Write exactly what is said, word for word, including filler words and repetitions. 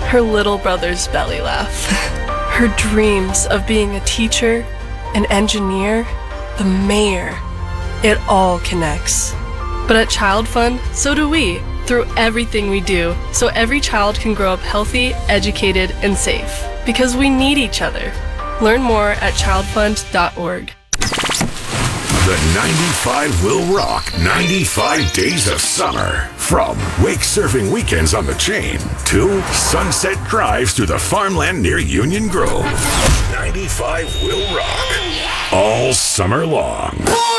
her little brother's belly laugh. Her dreams of being a teacher, an engineer, the mayor. It all connects. But at Child Fund, so do we, through everything we do, so every child can grow up healthy, educated, and safe. Because we need each other. Learn more at child fund dot org. The ninety-five will rock ninety-five days of summer. From wake surfing weekends on the chain to sunset drives through the farmland near Union Grove. ninety-five will rock all summer long.